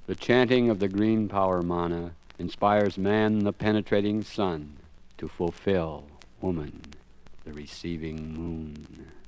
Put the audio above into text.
The chanting of the green power mana inspires man, the penetrating sun, to fulfill woman, the receiving moon.